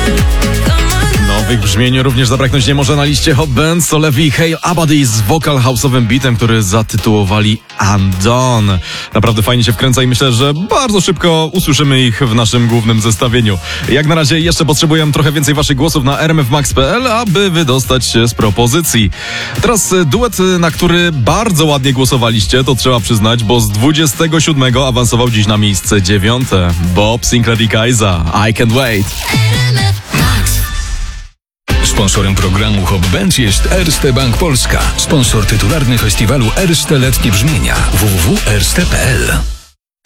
Nowych brzmień również zabraknąć nie może na liście Hot Bands. To Levi i Hale Abadi z vocal house'owym beatem, który zatytułowali Undone. Naprawdę fajnie się wkręca i myślę, że bardzo szybko usłyszymy ich w naszym głównym zestawieniu. Jak na razie jeszcze potrzebuję trochę więcej waszych głosów na rmfmax.pl, aby wydostać się z propozycji. Teraz duet, na który bardzo ładnie głosowaliście, to trzeba przyznać, bo z 27 awansował dziś na miejsce 9. Bob Sinclair i Kaiza, I Can't Wait. Sponsorem programu Hot Bands jest Erste Bank Polska, sponsor tytularny festiwalu Erste Letnie Brzmienia www.erste.pl.